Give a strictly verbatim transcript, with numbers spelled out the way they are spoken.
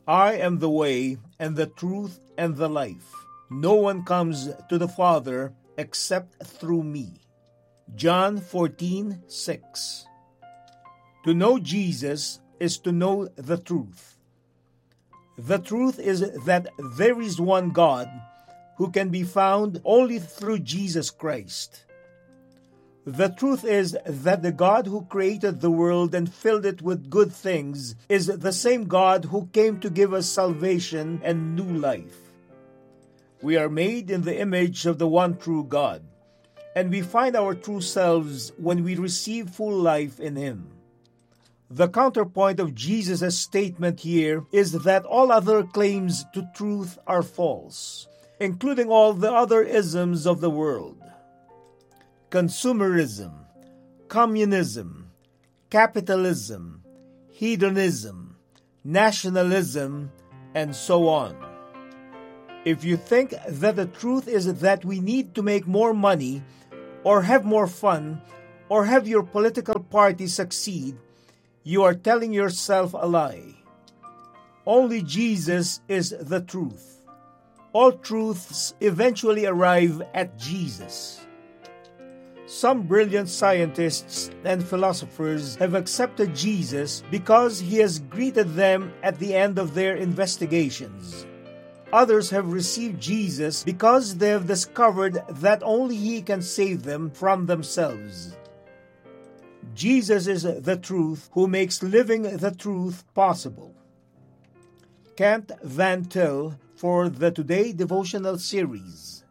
I am the way, and the truth, and the life. No one comes to the Father except through me. John fourteen six. To know Jesus is to know the truth. The truth is that there is one God who can be found only through Jesus Christ. The truth is that the God who created the world and filled it with good things is the same God who came to give us salvation and new life. We are made in the image of the one true God, and we find our true selves when we receive full life in Him. The counterpoint of Jesus' statement here is that all other claims to truth are false, including all the other isms of the world. Consumerism, communism, capitalism, hedonism, nationalism, and so on. If you think that the truth is that we need to make more money, or have more fun, or have your political party succeed, you are telling yourself a lie. Only Jesus is the truth. All truths eventually arrive at Jesus. Some brilliant scientists and philosophers have accepted Jesus because He has greeted them at the end of their investigations. Others have received Jesus because they have discovered that only He can save them from themselves. Jesus is the truth who makes living the truth possible. Kent Van Til for the Today Devotional Series.